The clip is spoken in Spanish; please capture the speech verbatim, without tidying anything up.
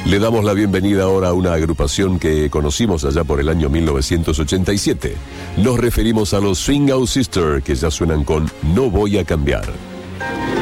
Le damos la bienvenida ahora a una agrupación que conocimos allá por el año mil novecientos ochenta y siete. Nos referimos a los Swing Out Sisters, que ya suenan con No Voy a Cambiar.